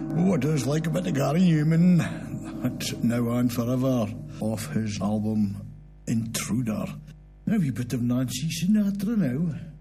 Oh, I does like a bit of Gary Newman. That's Now and Forever, off his album Intruder. A wee bit of Nancy Sinatra now.